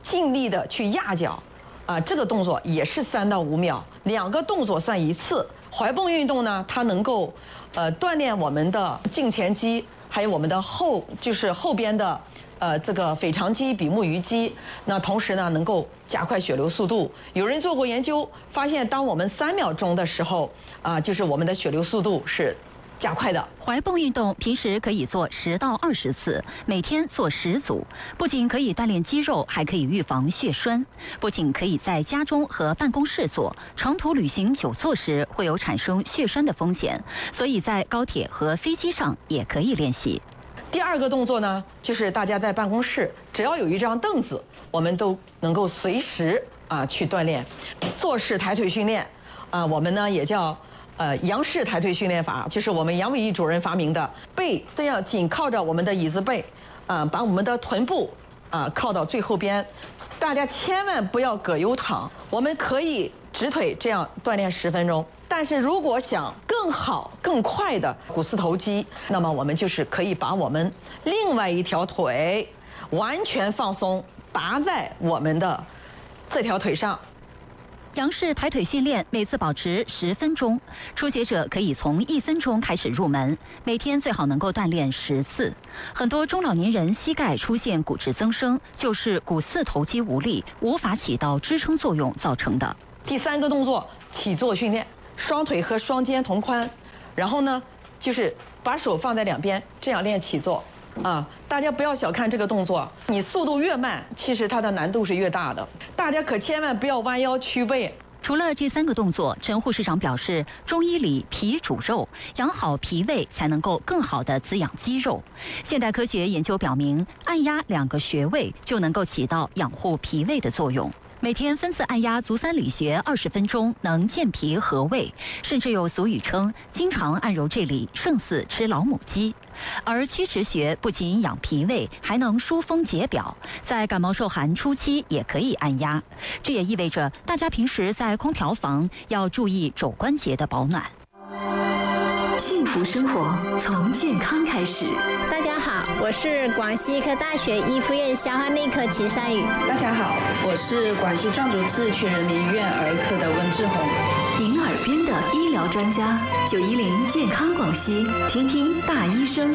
尽力的去压脚，这个动作也是3到5秒，2个动作算1次。踝泵运动呢，它能够锻炼我们的胫前肌，还有我们的后边的这个腓肠肌、比目鱼肌。那同时呢，能够加快血流速度。有人做过研究，发现当我们3秒钟的时候，就是我们的血流速度是加快的。 踝泵运动平时可以做10到20次，每天做10组，不仅可以锻炼肌肉，还可以预防血栓。不仅可以在家中和办公室做，长途旅行久坐时会有产生血栓的风险，所以在高铁和飞机上也可以练习。 第2个动作呢，就是大家在办公室只要有一张凳子，我们都能够随时去锻炼。坐式抬腿训练，我们呢也叫杨式抬腿训练法，就是我们杨伟毅主任发明的。背这样紧靠着我们的椅子背，把我们的臀部靠到最后边。大家千万不要葛优躺，我们可以直腿这样锻炼10分钟。但是如果想更好更快的股四头肌，那么我们就是可以把我们另外一条腿完全放松，搭在我们的这条腿上。 杨式抬腿训练每次保持10分钟，初学者可以从1分钟开始入门，每天最好能够锻炼10次。很多中老年人膝盖出现骨质增生，就是股四头肌无力，无法起到支撑作用造成的。 第3个动作，起坐训练，双腿和双肩同宽，然后呢，就是把手放在两边，这样练起坐。大家不要小看这个动作，你速度越慢，其实它的难度是越大的。大家可千万不要弯腰屈背。 除了这3个动作，陈护士长表示，中医里脾主肉，养好脾胃才能够更好地滋养肌肉。现代科学研究表明，按压2个穴位就能够起到养护脾胃的作用。每天分次按压足三里穴20分钟，能健脾和胃，甚至有俗语称经常按揉这里胜似吃老母鸡。而曲池穴不仅养脾胃，还能疏风解表，在感冒受寒初期也可以按压。这也意味着大家平时在空调房要注意肘关节的保暖。 幸福生活从健康开始。 大家好，我是广西医科大学医附院消化内科秦山宇。 大家好，我是广西壮族自全人民医院儿科的温志红。 您耳边的医疗专家，910健康广西，听听大医生。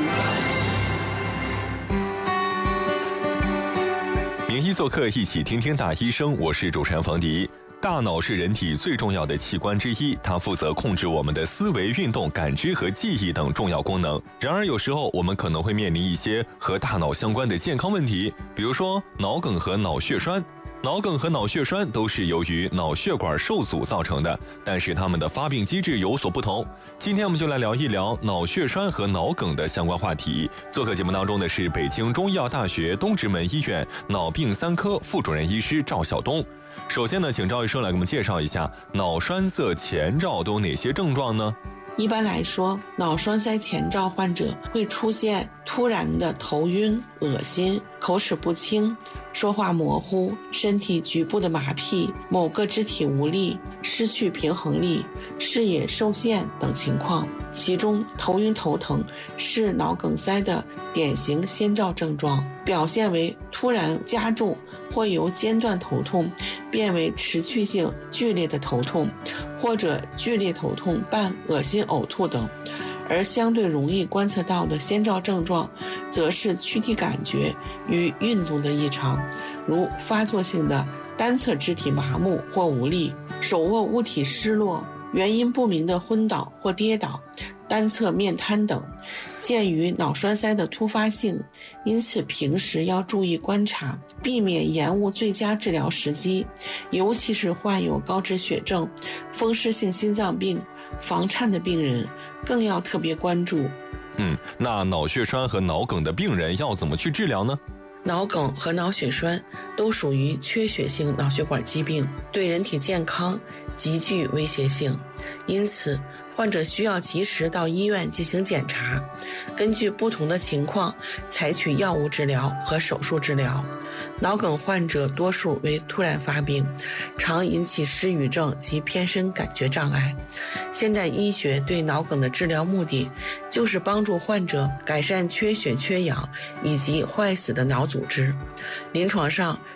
名医做客，一起听听大医生，我是主持人冯迪。大脑是人体最重要的器官之一，它负责控制我们的思维、运动、感知和记忆等重要功能。然而，有时候我们可能会面临一些和大脑相关的健康问题，比如说脑梗和脑血栓。脑梗和脑血栓都是由于脑血管受阻造成的，但是它们的发病机制有所不同。今天我们就来聊一聊脑血栓和脑梗的相关话题。做客节目当中的是北京中医药大学东直门医院脑病3科副主任医师赵晓东。首先呢，请赵医生来给我们介绍一下脑栓塞前兆都有哪些症状呢？ 一般来说，脑栓塞前兆患者会出现突然的头晕、恶心、口齿不清、说话模糊、身体局部的麻痹、某个肢体无力、失去平衡力、视野受限等情况。其中头晕头疼是脑梗塞的典型先兆症状，表现为突然加重或由间断头痛变为持续性剧烈的头痛，或者剧烈头痛伴恶心呕吐等。而相对容易观测到的先兆症状则是躯体感觉与运动的异常，如发作性的单侧肢体麻木或无力、手握物体失落、原因不明的昏倒或跌倒、单侧面瘫等。鉴于脑栓塞的突发性，因此平时要注意观察，避免延误最佳治疗时机，尤其是患有高脂血症、风湿性心脏病、房颤的病人更要特别关注。 那脑血栓和脑梗的病人要怎么去治疗呢？ 脑梗和脑血栓都属于缺血性脑血管疾病，对人体健康极具威胁性，因此患者需要及时到医院进行检查，根据不同的情况采取药物治疗和手术治疗。脑梗患者多数为突然发病，常引起失语症及偏身感觉障碍。现代医学对脑梗的治疗目的就是帮助患者改善缺血缺氧以及坏死的脑组织。临床上